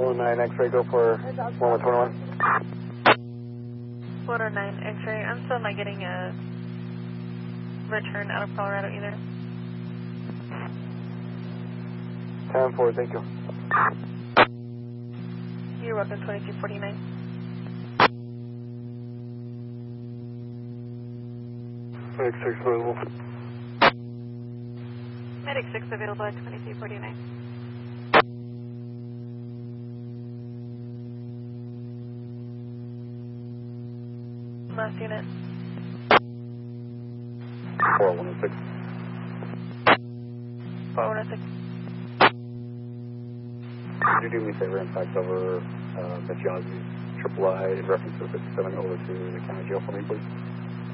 9 X-ray, go for 1121. 409 X-ray. I'm still not getting a return out of Colorado either. 10-4, thank you. You're welcome, 2249. Medic 6 available. Medic 6 available at 2349. Last unit. 4106. 4106. Could you do me a favor and fax over Miss Young's III in reference to 57 over to the county jail for me, please?